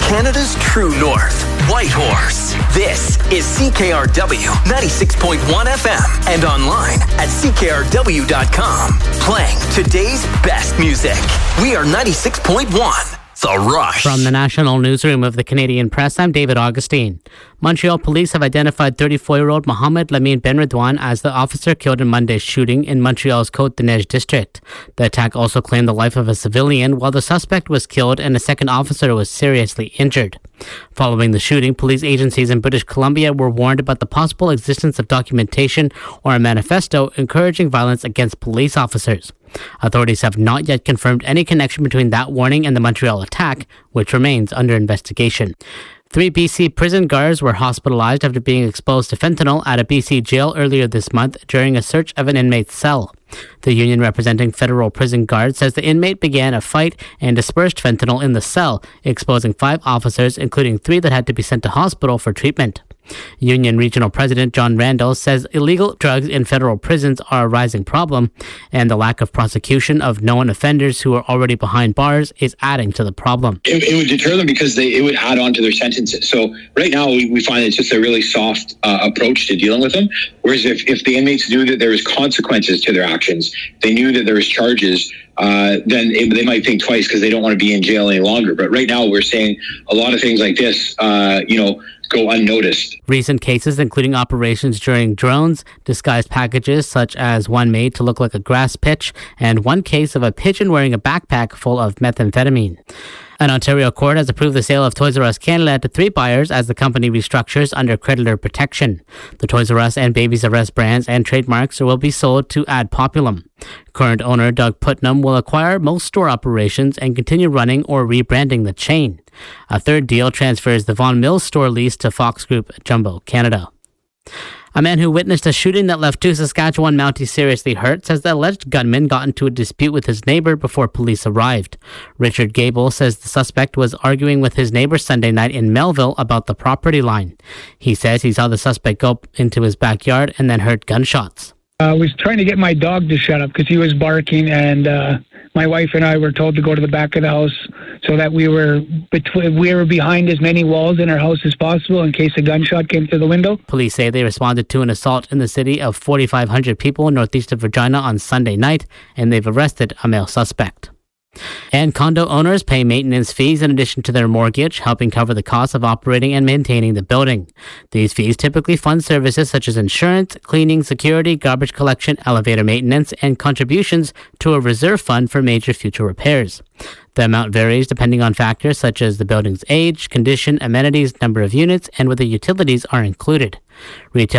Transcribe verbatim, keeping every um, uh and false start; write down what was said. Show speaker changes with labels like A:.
A: Canada's true north, Whitehorse. This is C K R W ninety-six point one F M and online at C K R W dot com. Playing today's best music. We are ninety-six point one. The Rush.
B: From the National Newsroom of the Canadian Press, I'm David Augustine. Montreal police have identified thirty-four-year-old Mohamed Lamine Benredouane as the officer killed in Monday's shooting in Montreal's Côte-des-Neiges district. The attack also claimed the life of a civilian, while the suspect was killed and a second officer was seriously injured. Following the shooting, police agencies in British Columbia were warned about the possible existence of documentation or a manifesto encouraging violence against police officers. Authorities have not yet confirmed any connection between that warning and the Montreal attack, which remains under investigation. Three B C prison guards were hospitalized after being exposed to fentanyl at a B C jail earlier this month during a search of an inmate's cell. The union representing federal prison guards says the inmate began a fight and dispersed fentanyl in the cell, exposing five officers, including three that had to be sent to hospital for treatment. Union Regional President John Randall says illegal drugs in federal prisons are a rising problem, and the lack of prosecution of known offenders who are already behind bars is adding to the problem.
C: It, it would deter them because they, it would add on to their sentences. So right now we, we find it's just a really soft uh, approach to dealing with them. Whereas if, if the inmates knew that there was consequences to their actions, they knew that there was charges, uh, then it, they might think twice because they don't want to be in jail any longer. But right now we're saying a lot of things like this, uh, you know, go unnoticed.
B: Recent cases, including operations during drones, disguised packages such as one made to look like a grass pitch, and one case of a pigeon wearing a backpack full of methamphetamine. An Ontario court has approved the sale of Toys R Us Canada to three buyers as the company restructures under creditor protection. The Toys R Us and Babies R Us brands and trademarks will be sold to Ad Populum. Current owner Doug Putnam will acquire most store operations and continue running or rebranding the chain. A third deal transfers the Vaughan Mills store lease to Fox Group Jumbo Canada. A man who witnessed a shooting that left two Saskatchewan Mounties seriously hurt says the alleged gunman got into a dispute with his neighbor before police arrived. Richard Gable says the suspect was arguing with his neighbor Sunday night in Melville about the property line. He says he saw the suspect go into his backyard and then heard gunshots.
D: I was trying to get my dog to shut up because he was barking, and uh, my wife and I were told to go to the back of the house so that we were between, we were behind as many walls in our house as possible in case a gunshot came through the window. Police say they responded to an assault in the city of forty-five hundred people northeast of Regina on Sunday night, and they've arrested a male suspect. And condo owners pay maintenance fees in addition to their mortgage, helping cover the cost of operating and maintaining the building. These fees typically fund services such as insurance, cleaning, security, garbage collection, elevator maintenance, and contributions to a reserve fund for major future repairs. The amount varies depending on factors such as the building's age, condition, amenities, number of units, and whether utilities are included. Retail